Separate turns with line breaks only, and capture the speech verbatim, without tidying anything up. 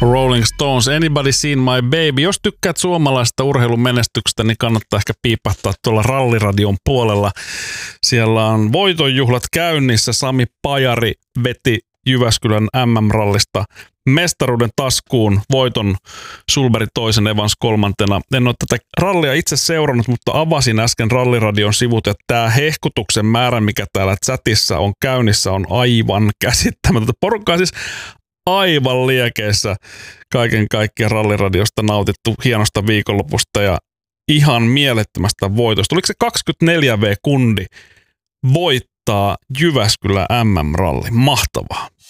Rolling Stones, Anybody Seen My Baby. Jos tykkäät suomalaisesta urheilun menestyksestä, niin kannattaa ehkä piipahtaa tuolla Ralliradion puolella. Siellä on voitonjuhlat käynnissä. Sami Pajari veti Jyväskylän M M-rallista mestaruuden taskuun, voiton Sulberg toisen, Evans kolmantena. En ole tätä rallia itse seurannut, mutta avasin äsken Ralliradion sivut, ja tämä hehkutuksen määrä, mikä täällä chatissa on käynnissä, on aivan käsittämätöntä. Porukkaa siis aivan liekeissä kaiken kaikkiaan Ralliradiosta nautittu hienosta viikonlopusta ja ihan mielettömästä voitosta. Oliko se kaksikymmentäneljä vuotias kundi voittaa Jyväskylän M M-ralli? Mahtavaa.